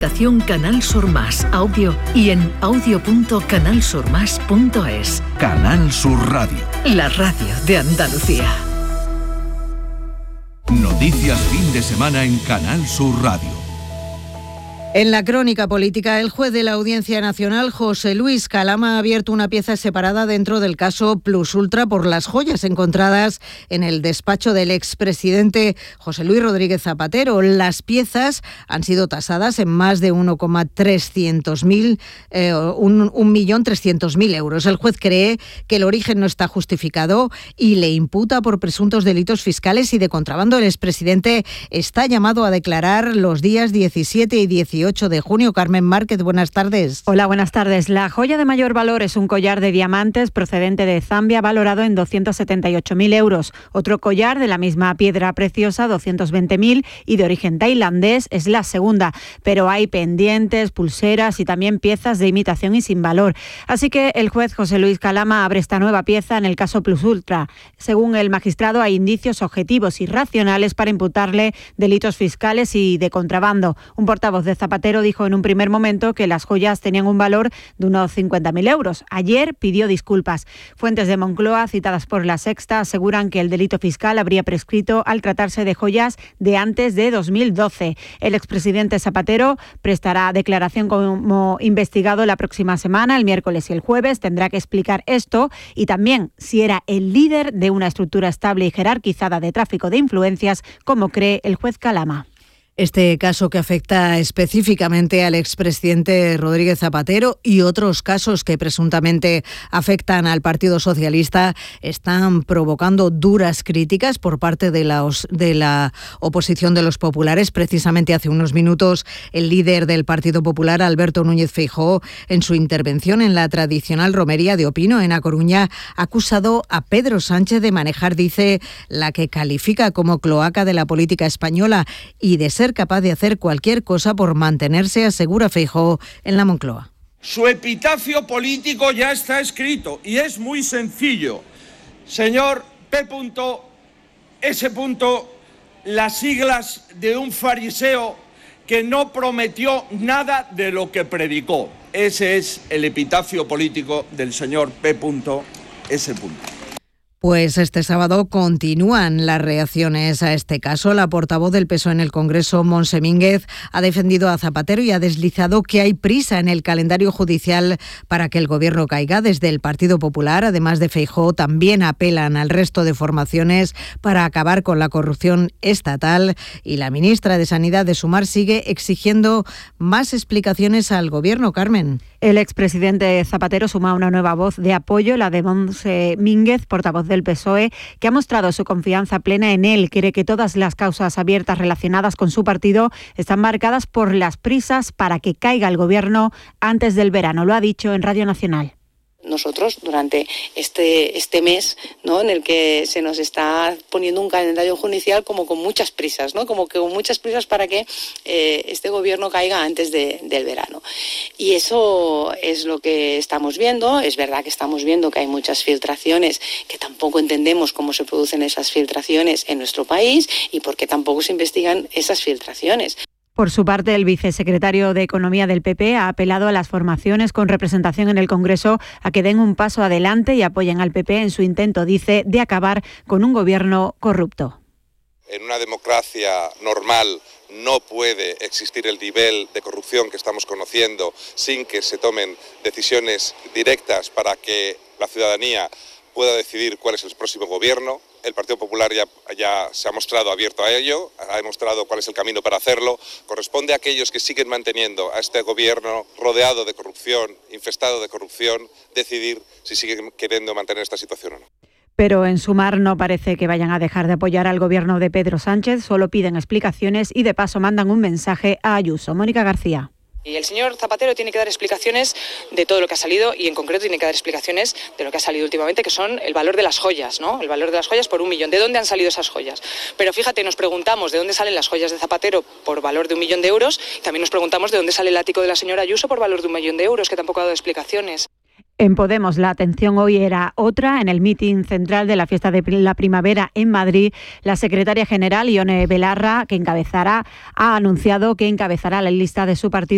Canal Sur Más Audio y en audio.canalsurmas.es. Canal Sur Radio. La radio de Andalucía. Noticias fin de semana en Canal Sur Radio. En la crónica política, el juez de la Audiencia Nacional, José Luis Calama, ha abierto una pieza separada dentro del caso Plus Ultra por las joyas encontradas en el despacho del expresidente José Luis Rodríguez Zapatero. Las piezas han sido tasadas en más de 1.300.000 euros. El juez cree que el origen no está justificado y le imputa por presuntos delitos fiscales y de contrabando. El expresidente está llamado a declarar los días 17 y 18 de junio. Carmen Márquez, buenas tardes. Hola, buenas tardes. La joya de mayor valor es un collar de diamantes procedente de Zambia valorado en 278.000 euros. Otro collar de la misma piedra preciosa, 220.000, y de origen tailandés, es la segunda. Pero hay pendientes, pulseras y también piezas de imitación y sin valor. Así que el juez José Luis Calama abre esta nueva pieza en el caso Plus Ultra. Según el magistrado, hay indicios objetivos y racionales para imputarle delitos fiscales y de contrabando. Un portavoz de Zapatero dijo en un primer momento que las joyas tenían un valor de unos 50.000 euros. Ayer pidió disculpas. Fuentes de Moncloa, citadas por La Sexta, aseguran que el delito fiscal habría prescrito al tratarse de joyas de antes de 2012. El expresidente Zapatero prestará declaración como investigado la próxima semana, el miércoles y el jueves. Tendrá que explicar esto y también si era el líder de una estructura estable y jerarquizada de tráfico de influencias, como cree el juez Calama. Este caso que afecta específicamente al expresidente Rodríguez Zapatero y otros casos que presuntamente afectan al Partido Socialista están provocando duras críticas por parte de la oposición de los populares. Precisamente hace unos minutos el líder del Partido Popular, Alberto Núñez Feijóo, en su intervención en la tradicional romería de Opino en A Coruña, ha acusado a Pedro Sánchez de manejar, dice, la que califica como cloaca de la política española y de ser capaz de hacer cualquier cosa por mantenerse, asegura Feijóo en la Moncloa. Su epitafio político ya está escrito y es muy sencillo. Señor P.S. las siglas de un fariseo que no prometió nada de lo que predicó. Ese es el epitafio político del señor P.S. Pues este sábado continúan las reacciones a este caso. La portavoz del PSOE en el Congreso, Montse Mínguez, ha defendido a Zapatero y ha deslizado que hay prisa en el calendario judicial para que el Gobierno caiga. Desde el Partido Popular, además de Feijóo, también apelan al resto de formaciones para acabar con la corrupción estatal. Y la ministra de Sanidad, de Sumar, sigue exigiendo más explicaciones al Gobierno. Carmen. El expresidente Zapatero suma una nueva voz de apoyo, la de Montse Mínguez, portavoz del PSOE, que ha mostrado su confianza plena en él. Cree que todas las causas abiertas relacionadas con su partido están marcadas por las prisas para que caiga el Gobierno antes del verano. Lo ha dicho en Radio Nacional. Nosotros, durante este mes, ¿no?, en el que se nos está poniendo un calendario judicial como con muchas prisas, ¿no?, como que con muchas prisas para que este gobierno caiga antes del verano. Y eso es lo que estamos viendo. Es verdad que estamos viendo que hay muchas filtraciones, que tampoco entendemos cómo se producen esas filtraciones en nuestro país y por qué tampoco se investigan esas filtraciones. Por su parte, el vicesecretario de Economía del PP ha apelado a las formaciones con representación en el Congreso a que den un paso adelante y apoyen al PP en su intento, dice, de acabar con un gobierno corrupto. En una democracia normal no puede existir el nivel de corrupción que estamos conociendo sin que se tomen decisiones directas para que la ciudadanía pueda decidir cuál es el próximo gobierno. El Partido Popular ya se ha mostrado abierto a ello, ha demostrado cuál es el camino para hacerlo. Corresponde a aquellos que siguen manteniendo a este gobierno rodeado de corrupción, infestado de corrupción, decidir si siguen queriendo mantener esta situación o no. Pero en Sumar no parece que vayan a dejar de apoyar al gobierno de Pedro Sánchez, solo piden explicaciones y de paso mandan un mensaje a Ayuso. Mónica García. Y el señor Zapatero tiene que dar explicaciones de todo lo que ha salido y en concreto tiene que dar explicaciones de lo que ha salido últimamente, que son el valor de las joyas, ¿no? El valor de las joyas por 1 millón. ¿De dónde han salido esas joyas? Pero fíjate, nos preguntamos de dónde salen las joyas de Zapatero por valor de 1 millón de euros. También nos preguntamos de dónde sale el ático de la señora Ayuso por valor de 1 millón de euros, que tampoco ha dado explicaciones. En Podemos la atención hoy era otra. En el mitin central de la fiesta de la primavera en Madrid, la secretaria general, Ione Belarra, ha anunciado que encabezará la lista de su partido